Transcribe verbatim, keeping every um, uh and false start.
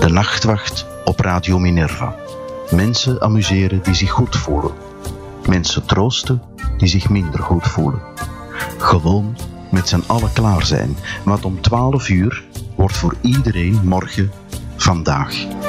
De Nachtwacht op Radio Minerva. Mensen amuseren die zich goed voelen. Mensen troosten die zich minder goed voelen. Gewoon met z'n allen klaar zijn, want om twaalf uur wordt voor iedereen morgen vandaag.